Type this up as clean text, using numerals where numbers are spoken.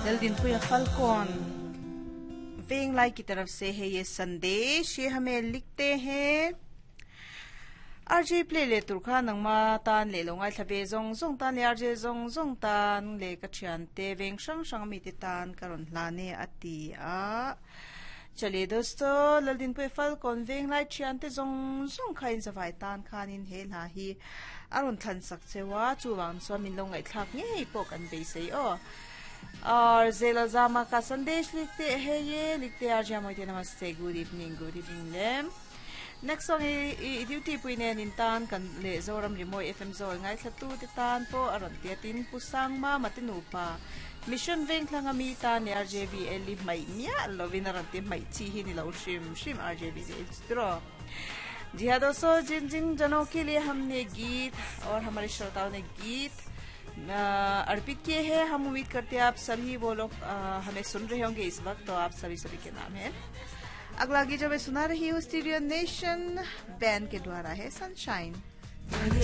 जल्दीन पुया फलकॉन वेंग लाई की तरफ से है ये संदेश। ये हमें लिखते हैं आरजे प्ले ले तुरखा नंगमा तान ले लोंगा थबे जोंग जोंग तान ले आरजे जोंग जोंग तान ले कचियांते वेंग शंग शंग मिति तान करुन लाने अति आ। चलिए दोस्तों ललदिन पे फलकॉन वेंग लाई चियांते जोंग जोंग खाइन जवाई तान खानिन है लाही अरुन थन सकसे वा चुवान सो मिन लोंगा इथाक ये पोकन बेसे ओ। और जेलाजामा का संदेश लिखते हैं ये लिखते आरजे मोइते नमस्ते गुड इवनिंग लेम। नेक्स्ट सॉन्ग ड्यूटी पुइने निंतान कन ले जोरम रिमो एफएम जोर ngai thatu te tan po aron te tin pusang ma matinupa mission veng thanga mi tan RJB eli mai nia lovina ran te mai chi hi ni lo shim RJB से स्ट्रो। जी हाँ दोस्तों जिन जिन जनों के लिए हमने गीत और हमारे श्रोताओं ने गीत अर्पित किए हैं, हम उम्मीद करते हैं आप सभी वो लोग हमें सुन रहे होंगे इस वक्त। तो आप सभी के नाम है। अगला गीत जो मैं सुना रही हूँ स्टीरियो नेशन बैंड के द्वारा है सनशाइन।